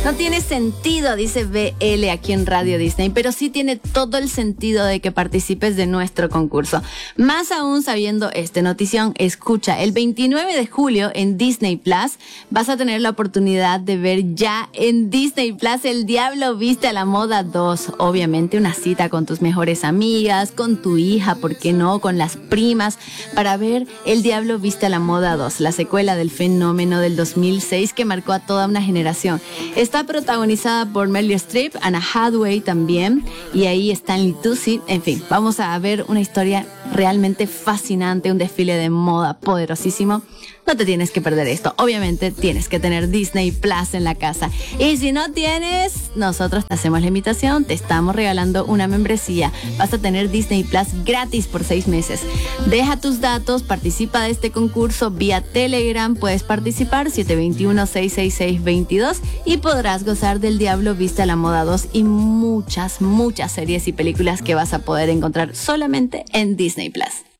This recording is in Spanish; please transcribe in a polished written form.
No tiene sentido, dice BL aquí en Radio Disney, pero sí tiene todo el sentido de que participes de nuestro concurso. Más aún sabiendo esta notición, escucha, el 29 de julio en Disney Plus vas a tener la oportunidad de ver ya en Disney Plus El Diablo Viste a la Moda 2. Obviamente una cita con tus mejores amigas, con tu hija, ¿por qué no? Con las primas, para ver El Diablo Viste a la Moda 2, la secuela del fenómeno del 2006 que marcó a toda una generación. Está protagonizada por Meryl Streep, Anna Hathaway también, y ahí Stanley Tucci. En fin, vamos a ver una historia realmente fascinante, un desfile de moda poderosísimo. No te tienes que perder esto. Obviamente tienes que tener Disney Plus en la casa. Y si no tienes, nosotros te hacemos la invitación. Te estamos regalando una membresía. Vas a tener Disney Plus gratis por 6 meses. Deja tus datos, participa de este concurso vía Telegram. Puedes participar 721-666-22 y podrás gozar del Diablo Viste a la Moda 2 y muchas series y películas que vas a poder encontrar solamente en Disney Plus.